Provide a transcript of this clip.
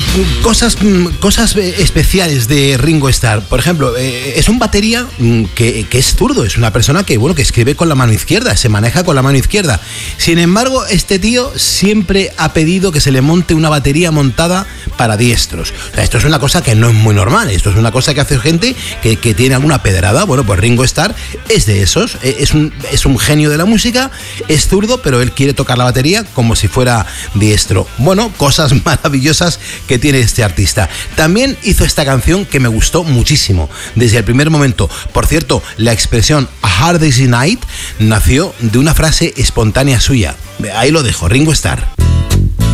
cosas especiales de Ringo Starr. Por ejemplo, es un batería que es zurdo, es una persona que escribe con la mano izquierda, se maneja con la mano izquierda. Sin embargo, este tío siempre ha pedido que se le monte una batería montada para diestros. O sea, esto es una cosa que no es muy normal, esto es una cosa que hace gente que tiene alguna pedrada. Bueno, pues Ringo Starr es de esos, es un genio de la música, es zurdo, pero él quiere tocar la batería como si fuera diestro. Bueno, cosas maravillosas que tiene este artista. También hizo esta canción que me gustó muchísimo desde el primer momento. Por cierto, la expresión A Hard Day's Night nació de una frase espontánea suya. Ahí lo dejo, Ringo Starr.